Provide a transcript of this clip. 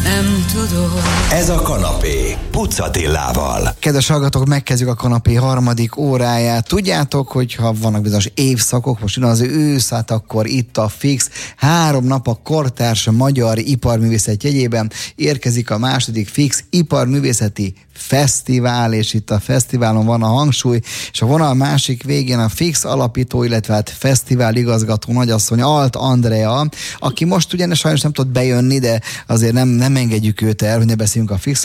nem tudod. Ez a kanapé Puc Attilával. Kedves hallgatók, megkezdjük a kanapé harmadik óráját. Tudjátok, hogy ha vannak bizonyos évszakok, most jön az ősz, hát akkor itt a fix. 3 nap a kortárs magyar iparművészet jegyében érkezik a második fix iparművészeti fesztivál, és itt a fesztiválon van a hangsúly, és a vonal másik végén a fix alapító, illetve hát fesztivál igazgató nagyasszony Alt Andrea, aki most ugyanis sajnos nem tud bejönni, de azért nem engedjük őt el, hogy ne beszéljünk a fix